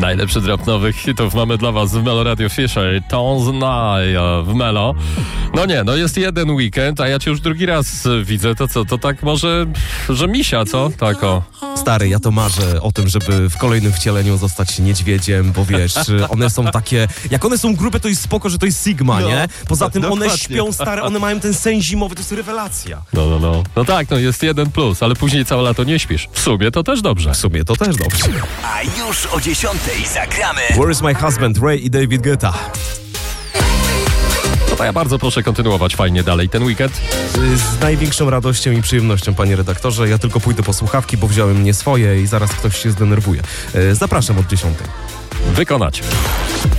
Najlepszy drop nowych hitów mamy dla was w Melo Radio Fisher. Tonsnai w Melo. No nie, no jest jeden weekend, a ja cię już drugi raz widzę. To co, to tak może, że misia, co? Tak o. Stary, ja to marzę o tym, żeby w kolejnym wcieleniu zostać niedźwiedziem, bo wiesz, one są takie... Jak one są grube, to jest spoko, że to jest Sigma, nie? Poza tym dokładnie. one śpią, stare, one mają ten sen zimowy, to jest rewelacja. No. No tak, no jest jeden plus, ale później całe lato nie śpisz. W sumie to też dobrze. W sumie to też dobrze. A już o 10:00 zagramy. Where is my husband? Ray i David Guetta. No to ja bardzo proszę kontynuować fajnie dalej ten weekend. Z największą radością i przyjemnością, panie redaktorze. Ja tylko pójdę po słuchawki, bo wziąłem nie swoje i zaraz ktoś się zdenerwuje. Zapraszam od 10:00. Wykonać.